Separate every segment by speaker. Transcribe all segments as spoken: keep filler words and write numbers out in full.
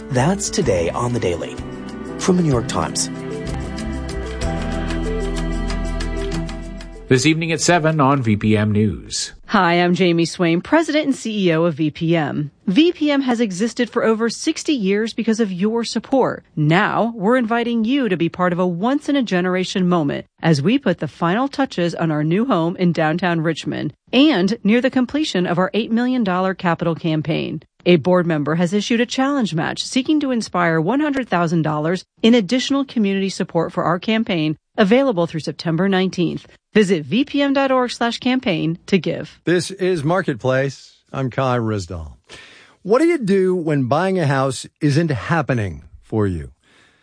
Speaker 1: That's today on The Daily from the New York Times.
Speaker 2: This evening at seven on V P M News.
Speaker 3: Hi, I'm Jamie Swain, President and C E O of V P M. V P M has existed for over sixty years because of your support. Now, we're inviting you to be part of a once-in-a-generation moment as we put the final touches on our new home in downtown Richmond and near the completion of our eight million dollars capital campaign. A board member has issued a challenge match seeking to inspire one hundred thousand dollars in additional community support for our campaign, available through September nineteenth. Visit vpm.org slash campaign to give.
Speaker 4: This is Marketplace. I'm Kai Rizdal. What do you do when buying a house isn't happening for you?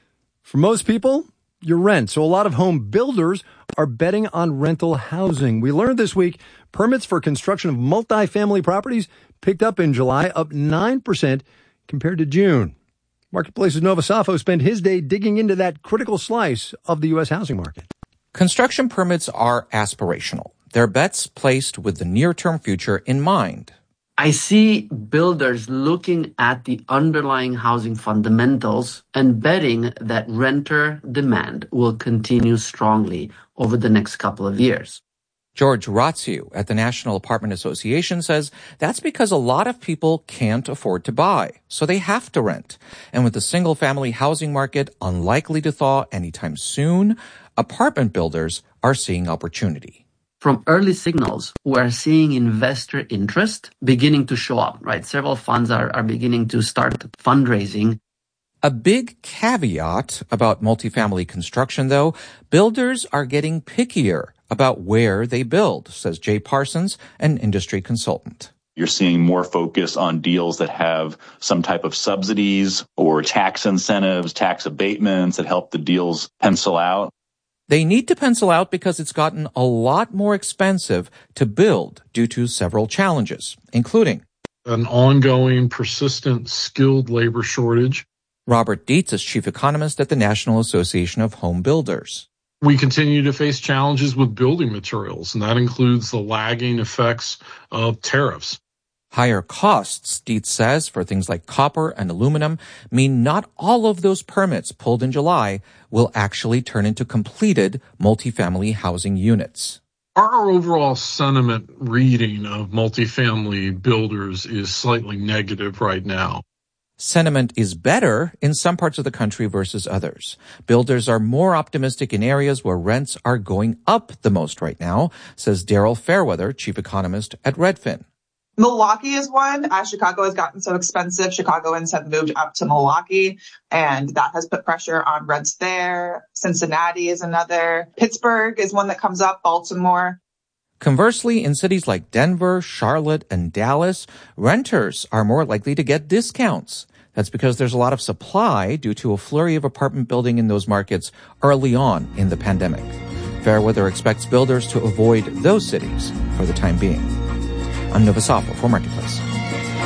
Speaker 4: For most people, you rent. So a lot of home builders are betting on rental housing. We learned this week permits for construction of multifamily properties picked up in July, up nine percent compared to June. Marketplace's Nova Safo spent his day digging into that critical slice of the U S housing market.
Speaker 5: Construction permits are aspirational. They're bets placed with the near-term future in mind.
Speaker 6: I see builders looking at the underlying housing fundamentals and betting that renter demand will continue strongly over the next couple of years.
Speaker 5: George Ratsiu at the National Apartment Association says that's because a lot of people can't afford to buy, so they have to rent. And with the single-family housing market unlikely to thaw anytime soon, apartment builders are seeing opportunity.
Speaker 6: From early signals, we're seeing investor interest beginning to show up, right? Several funds are, are beginning to start fundraising.
Speaker 5: A big caveat about multifamily construction, though, builders are getting pickier about where they build, says Jay Parsons, an industry consultant.
Speaker 7: You're seeing more focus on deals that have some type of subsidies or tax incentives, tax abatements that help the deals pencil out.
Speaker 5: They need to pencil out because it's gotten a lot more expensive to build due to several challenges, including
Speaker 8: an ongoing, persistent, skilled labor shortage.
Speaker 5: Robert Dietz is chief economist at the National Association of Home Builders.
Speaker 8: We continue to face challenges with building materials, and that includes the lagging effects of tariffs.
Speaker 5: Higher costs, Dietz says, for things like copper and aluminum mean not all of those permits pulled in July will actually turn into completed multifamily housing units.
Speaker 8: Our overall sentiment reading of multifamily builders is slightly negative right now.
Speaker 5: Sentiment is better in some parts of the country versus others. Builders are more optimistic in areas where rents are going up the most right now, says Daryl Fairweather, chief economist at Redfin.
Speaker 9: Milwaukee is one. As Chicago has gotten so expensive, Chicagoans have moved up to Milwaukee, and that has put pressure on rents there. Cincinnati is another. Pittsburgh is one that comes up. Baltimore.
Speaker 5: Conversely, in cities like Denver, Charlotte, and Dallas, renters are more likely to get discounts. That's because there's a lot of supply due to a flurry of apartment building in those markets early on in the pandemic. Fairweather expects builders to avoid those cities for the time being. I'm Nova Safo for Marketplace.